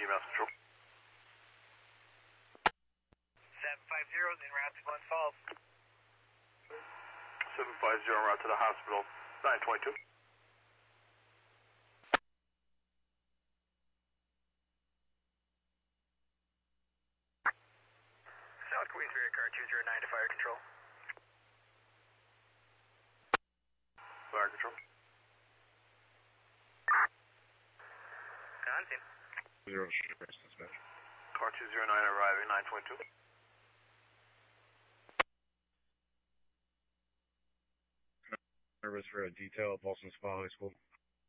EMS control. 750 is en route to Glens Falls. 750 en route to the hospital. 922. South Queensbury, car 209 to fire control. Fire control. Constant. 0 dispatch. Car 209 arriving, 922. Service for a detail at Boston Spa High School.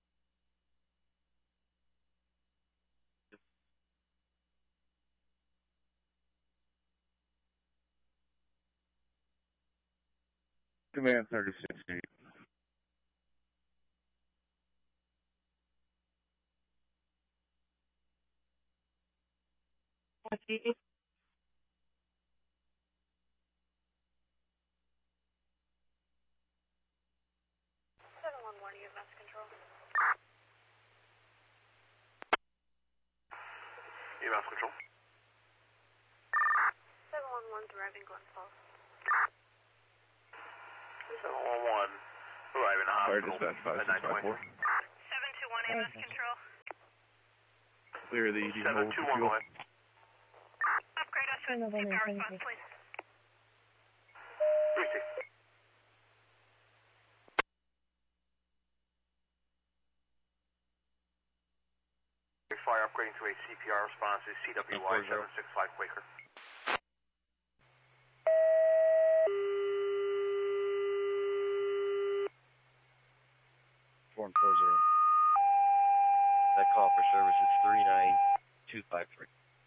Command 36-8. Okay. 711 EMS control. EMS control. 711 arriving Glens Falls. 711 arriving to Fire hospital. dispatch 5654. 721 EMS control. Clear the ED hold for 721 fuel. going. Upgrade us to a power response, please. 360. Fire upgrading to a CPR response is CWY 765 Quaker. Form 40. That call for service is 39253.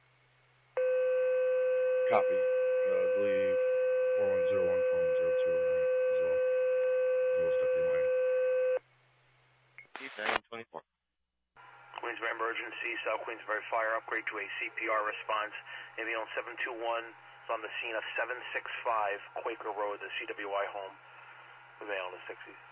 Copy. I believe 4101, 4102 as well. Those deputy line. Chief 924. Queensbury Emergency, South Queensbury Fire upgrade to a CPR response. Ambulance 721 is on the scene of 765 Quaker Road, the CWI home. Avail on the 60s.